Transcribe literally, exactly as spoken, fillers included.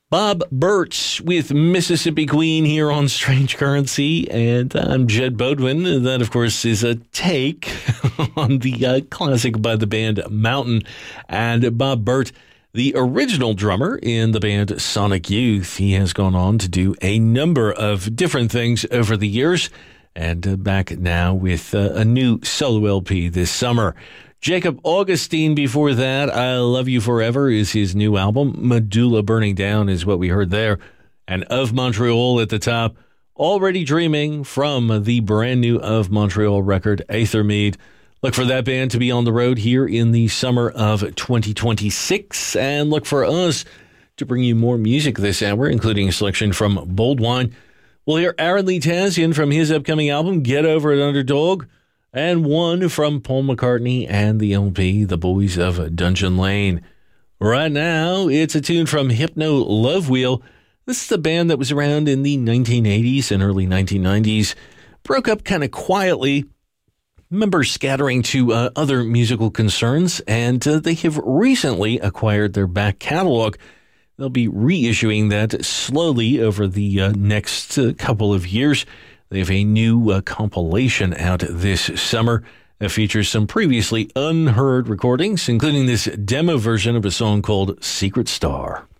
Bob Bert with Mississippi Queen here on Strange Currency, and I'm Jed Bodwin. That, of course, is a take on the uh, classic by the band Mountain. And Bob Bert, the original drummer in the band Sonic Youth, he has gone on to do a number of different things over the years, and uh, back now with uh, a new solo L P this summer. Jacob Augustine before that, I Love You Forever is his new album. Medulla Burning Down is what we heard there. And Of Montreal at the top, Already Dreaming from the brand new Of Montreal record, Aether Mead. Look for that band to be on the road here in the summer of twenty twenty-six. And look for us to bring you more music this hour, including a selection from Bold Wine. We'll hear Aaron Lee Tassin from his upcoming album, Get Over It Underdog. And one from Paul McCartney and the L P, The Boys of Dungeon Lane. Right now, it's a tune from Hypno Love Wheel. This is the band that was around in the nineteen eighties and early nineteen nineties. Broke up kind of quietly, members scattering to uh, other musical concerns, and uh, they have recently acquired their back catalog. They'll be reissuing that slowly over the uh, next uh, couple of years. They have a new uh, compilation out this summer that features some previously unheard recordings, including this demo version of a song called Secret Star.